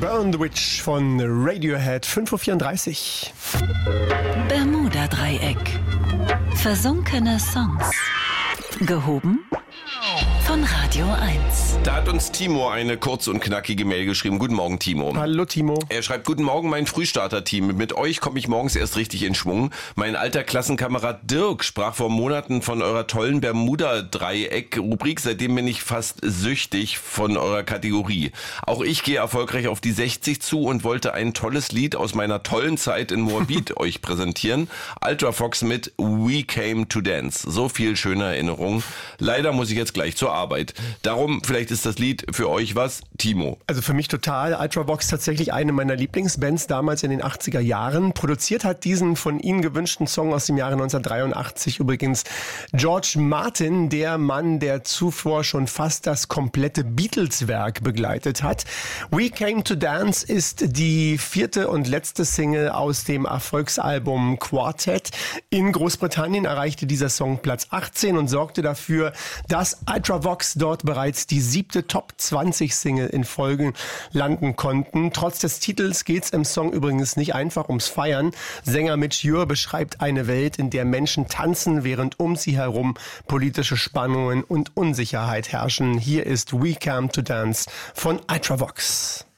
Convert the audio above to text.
Burn the Witch von Radiohead, 5:34 Uhr. Bermuda-Dreieck. Versunkene Songs. Gehoben von Radio 1. Da hat uns Timo eine kurze und knackige Mail geschrieben. Guten Morgen, Timo. Hallo, Timo. Er schreibt: Guten Morgen, mein Frühstarter-Team. Mit euch komme ich morgens erst richtig in Schwung. Mein alter Klassenkamerad Dirk sprach vor Monaten von eurer tollen Bermuda-Dreieck-Rubrik. Seitdem bin ich fast süchtig von eurer Kategorie. Auch ich gehe erfolgreich auf die 60 zu und wollte ein tolles Lied aus meiner tollen Zeit in Moabit euch präsentieren. Ultra Fox mit We Came to Dance. So viel schöne Erinnerungen. Leider muss ich jetzt gleich zur Arbeit. Darum, vielleicht ist das Lied für euch was, Timo. Also für mich total. Ultravox tatsächlich eine meiner Lieblingsbands damals in den 80er Jahren. Produziert hat diesen von ihnen gewünschten Song aus dem Jahre 1983 übrigens George Martin, der Mann, der zuvor schon fast das komplette Beatles-Werk begleitet hat. We Came to Dance ist die 4. und letzte Single aus dem Erfolgsalbum Quartet. In Großbritannien erreichte dieser Song Platz 18 und sorgte dafür, dass Ultravox dort bereits die 7. Top 20 Single in Folge landen konnten. Trotz des Titels geht's im Song übrigens nicht einfach ums Feiern. Sänger Mitch Ure beschreibt eine Welt, in der Menschen tanzen, während um sie herum politische Spannungen und Unsicherheit herrschen. Hier ist We Came to Dance von Ultravox.